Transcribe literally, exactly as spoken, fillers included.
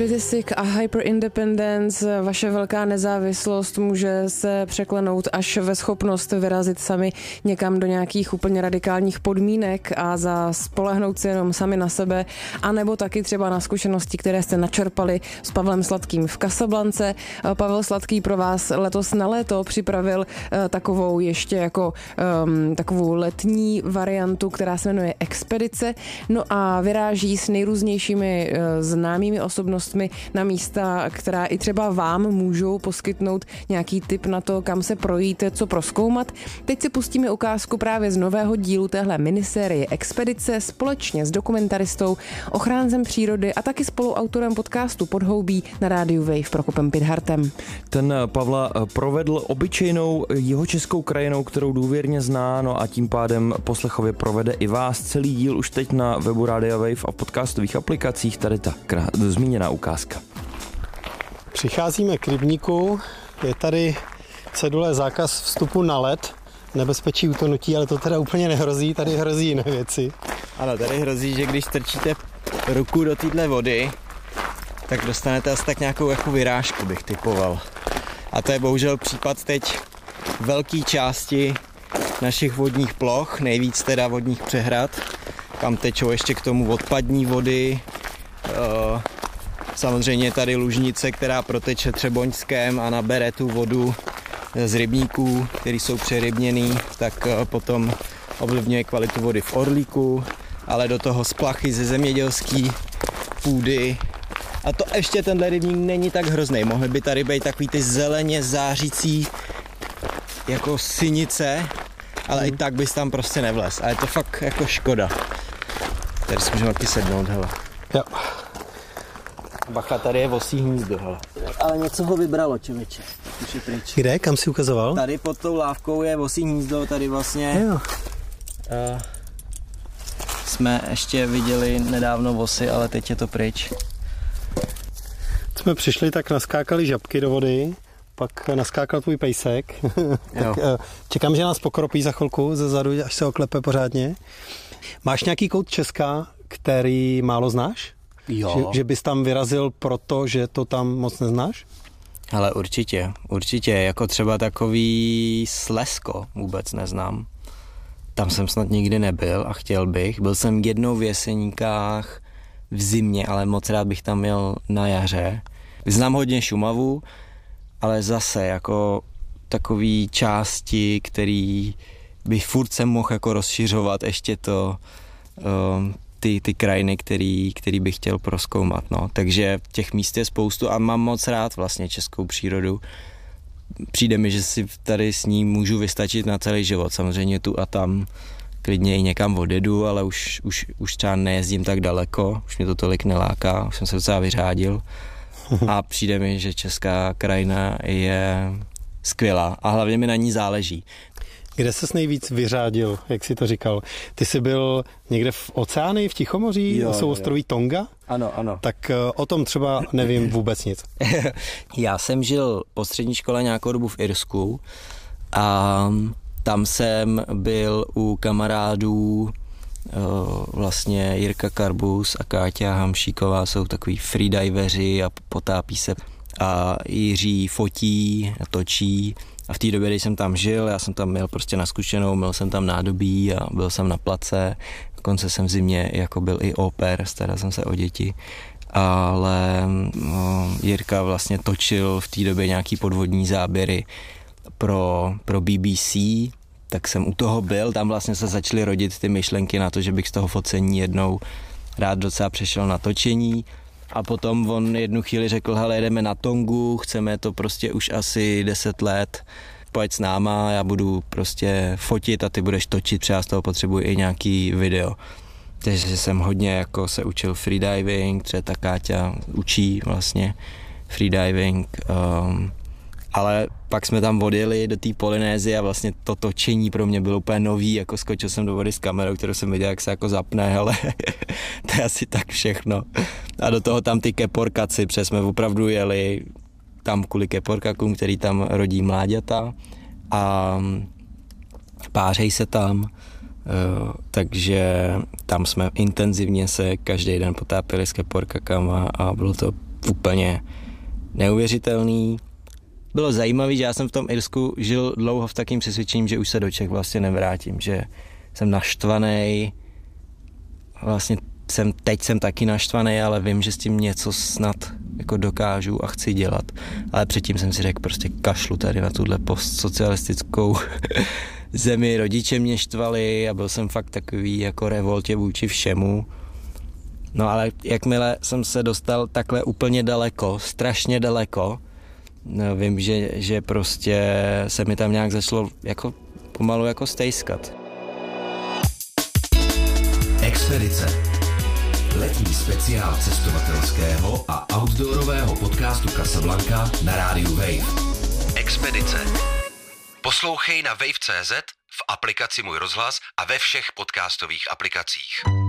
Narcissistic a hyperindependence, vaše velká nezávislost může se překlenout až ve schopnost vyrazit sami někam do nějakých úplně radikálních podmínek a za spolehnout si jenom sami na sebe, anebo taky třeba na zkušenosti, které jste načerpali s Pavlem Sladkým v Casablance. Pavel Sladký pro vás letos na léto připravil uh, takovou ještě jako um, takovou letní variantu, která se jmenuje Expedice. No a vyráží s nejrůznějšími uh, známými osobnostmi na místa, která i třeba vám můžou poskytnout nějaký tip na to, kam se projít, co prozkoumat. Teď si pustíme ukázku právě z nového dílu téhle minisérie Expedice společně s dokumentaristou, ochráncem přírody a taky spoluautorem podcastu Podhoubí na rádiu Wave Prokopem Pidhartem. Ten Pavla provedl obyčejnou jihočeskou krajinou, kterou důvěrně zná, no a tím pádem poslechově provede i vás. Celý díl už teď na webu Rádia Wave a v podcastových aplikacích. Tady ta krá... zmíněná ukázka. Přicházíme k rybníku, je tady cedule zákaz vstupu na led, nebezpečí utonutí, ale to teda úplně nehrozí, tady hrozí jiné věci. Ano, tady hrozí, že když strčíte ruku do téhle vody, tak dostanete asi tak nějakou jako vyrážku, bych typoval. A to je bohužel případ teď velké části našich vodních ploch, nejvíc teda vodních přehrad, kam tečou ještě k tomu odpadní vody. Samozřejmě tady lužnice, která proteče Třeboňskem a nabere tu vodu z rybníků, které jsou přerybněný, tak potom ovlivňuje kvalitu vody v Orlíku, ale do toho splachy ze zemědělské půdy. A to ještě tenhle rybník není tak hrozný. Mohly by tady být takový ty zeleně zářící jako synice, ale mm. i tak bys tam prostě nevlez. A je to fakt jako škoda. Tady si můžeme taky sednout, hele. Jo. Bacha, tady je vosí hnízdo, hele. Ale něco ho vybralo, člověče. Už je pryč. Kde? Kam si ukazoval? Tady pod tou lávkou je vosí hnízdo, tady vlastně. Jo. Uh, jsme ještě viděli nedávno vosy, ale teď je to pryč. Jsme přišli, tak naskákali žabky do vody, pak naskákal tvůj pejsek. Tak, uh, čekám, že nás pokropí za chvilku ze zadu, až se oklepe pořádně. Máš nějaký kout Česka, který málo znáš? Jo. Že, že bys tam vyrazil proto, že to tam moc neznáš? Ale určitě, určitě, jako třeba takový Slezsko vůbec neznám. Tam jsem snad nikdy nebyl a chtěl bych. Byl jsem jednou v Jeseníkách v zimě, ale moc rád bych tam jel na jaře. Znám hodně Šumavu, ale zase jako takový části, který by furt se mohl jako rozšiřovat ještě to... Um, Ty, ty krajiny, který, který bych chtěl prozkoumat. No. Takže těch míst je spoustu a mám moc rád vlastně českou přírodu. Přijde mi, že si tady s ní můžu vystačit na celý život. Samozřejmě tu a tam klidně i někam odjedu, ale už, už, už třeba nejezdím tak daleko, už mě to tolik neláká, už jsem se docela vyřádil. A přijde mi, že česká krajina je skvělá a hlavně mi na ní záleží. Kde ses nejvíc vyřádil, jak jsi to říkal? Ty jsi byl někde v oceánu, v Tichomoří, jo, jsou ostroví Tonga? Ano, ano. Tak o tom třeba nevím vůbec nic. Já jsem žil po střední škole nějakou dobu v Irsku a tam jsem byl u kamarádů vlastně Jirka Karbus a Káťa Hamšíková, jsou takový freediveři a potápí se. A Jiří fotí, točí. A v té době, když jsem tam žil, já jsem tam měl prostě na zkušenou, měl jsem tam nádobí a byl jsem na place. Dokonce jsem v zimě jako byl i au pair, staral jsem se o děti. Ale no, Jirka vlastně točil v té době nějaký podvodní záběry pro, pro B B C, tak jsem u toho byl, tam vlastně se začaly rodit ty myšlenky na to, že bych z toho focení jednou rád docela přešel na točení. A potom on jednu chvíli řekl, hele, jedeme na Tongu, chceme to prostě už asi deset let, pojď s náma, já budu prostě fotit a ty budeš točit, třeba z toho potřebuji i nějaký video. Takže jsem hodně jako se učil freediving, třeba ta Káťa učí vlastně freediving, um, ale pak jsme tam odjeli do té Polynézie a vlastně to točení pro mě bylo úplně nový, jako skočil jsem do vody s kamerou, kterou jsem viděl, jak se jako zapne, ale to je asi tak všechno. A do toho tam ty keporkaci, protože jsme opravdu jeli tam kvůli keporkakům, který tam rodí mláďata a pářej se tam, takže tam jsme intenzivně se každý den potápěli s keporkakama a bylo to úplně neuvěřitelný. Bylo zajímavé, že já jsem v tom Irsku žil dlouho v takým přesvědčením, že už se do Čech vlastně nevrátím, že jsem naštvaný, vlastně jsem, teď jsem taky naštvaný, ale vím, že s tím něco snad jako dokážu a chci dělat. Ale předtím jsem si řekl, prostě kašlu tady na tuhle postsocialistickou zemi, rodiče mě štvali a byl jsem fakt takový jako revoltě vůči všemu. No ale jakmile jsem se dostal takhle úplně daleko, strašně daleko, no, vím, že, že prostě se mi tam nějak začalo jako pomalu jako stejskat. Expedice. Letní speciál cestovatelského a outdoorového podcastu Casablanca na rádiu Wave. Expedice. Poslouchej na wave tečka cé zet, v aplikaci Můj rozhlas a ve všech podcastových aplikacích.